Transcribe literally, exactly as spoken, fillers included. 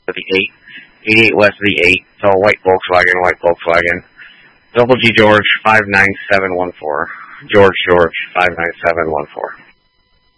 of the eight, eighty-eight west of the eight. It's all white Volkswagen, white Volkswagen. Double G George five nine seven one four. George George five nine seven one four.